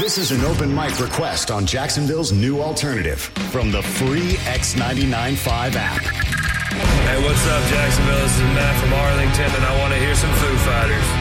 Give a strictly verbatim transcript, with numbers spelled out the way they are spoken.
This is an open mic request on Jacksonville's new alternative from the free X ninety-nine point five app. Hey, what's up, Jacksonville? This is Matt from Arlington, and I want to hear some Foo Fighters.